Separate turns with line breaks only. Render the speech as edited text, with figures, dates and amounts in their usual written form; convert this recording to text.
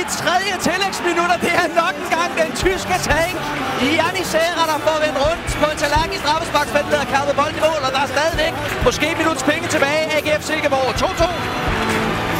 i tredje tillægsminut, og det er nok en gang den tyske tank. Janni Serra, der får vendt rundt på en tallerken i straffesparksfeltet og kappet bolden i mål, og der er stadigvæk måske minuts penge tilbage. AGF Silkeborg 2-2.